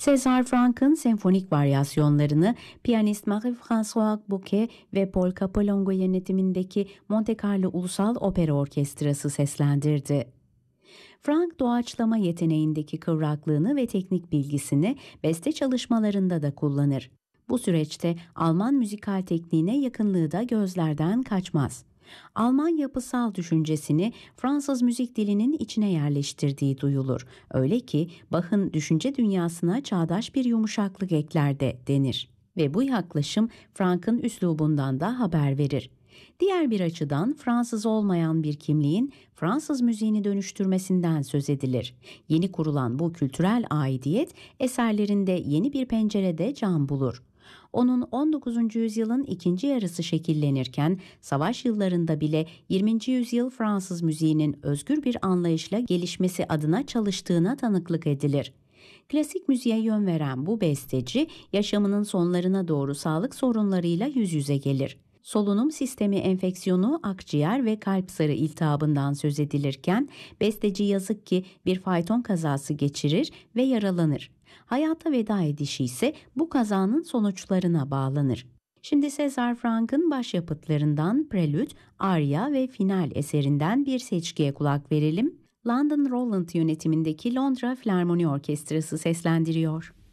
César Franck'ın senfonik varyasyonlarını piyanist Marie-François Bouquet ve Paul Capolongo yönetimindeki Monte Carlo Ulusal Opera Orkestrası seslendirdi. Franck, doğaçlama yeteneğindeki kıvraklığını ve teknik bilgisini beste çalışmalarında da kullanır. Bu süreçte Alman müzikal tekniğine yakınlığı da gözlerden kaçmaz. Alman yapısal düşüncesini Fransız müzik dilinin içine yerleştirdiği duyulur. Öyle ki Bach'ın düşünce dünyasına çağdaş bir yumuşaklık ekler de denir. Ve bu yaklaşım Franck'ın üslubundan da haber verir. Diğer bir açıdan Fransız olmayan bir kimliğin Fransız müziğini dönüştürmesinden söz edilir. Yeni kurulan bu kültürel aidiyet eserlerinde yeni bir pencerede can bulur. Onun 19. yüzyılın ikinci yarısı şekillenirken savaş yıllarında bile 20. yüzyıl Fransız müziğinin özgür bir anlayışla gelişmesi adına çalıştığına tanıklık edilir. Klasik müziğe yön veren bu besteci yaşamının sonlarına doğru sağlık sorunlarıyla yüz yüze gelir. Solunum sistemi enfeksiyonu, akciğer ve kalp sarı iltihabından söz edilirken besteci yazık ki bir fayton kazası geçirir ve yaralanır. Hayata veda edişi ise bu kazanın sonuçlarına bağlanır. Şimdi César Franck'ın başyapıtlarından Prelude, Aria ve Final eserinden bir seçkiye kulak verelim. London Roland yönetimindeki Londra Filarmoni Orkestrası seslendiriyor.